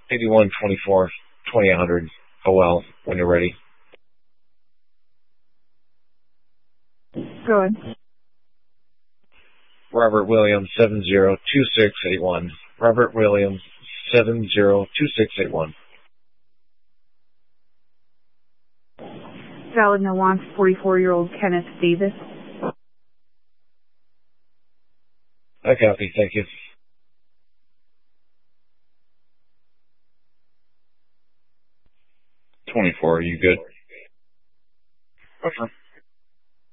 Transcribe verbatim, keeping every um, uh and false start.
eighty-one twenty-four twenty one hundred O L when you're ready. Go ahead. Robert Williams, seven zero two six eight one. Robert Williams, seven zero two six eight one. Valid no wants, forty-four-year-old Kenneth Davis. I copy, thank you. twenty-four, are you good? Okay.